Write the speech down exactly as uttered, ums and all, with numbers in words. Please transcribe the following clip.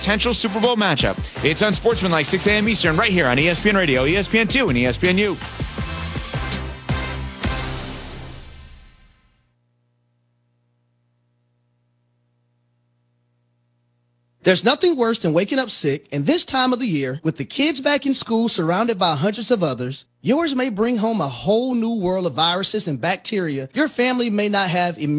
potential Super Bowl matchup. It's Unsportsmanlike, six a.m. Eastern, right here on E S P N Radio, E S P N two, and E S P N U. There's nothing worse than waking up sick, and this time of the year, with the kids back in school surrounded by hundreds of others, yours may bring home a whole new world of viruses and bacteria your family may not have immune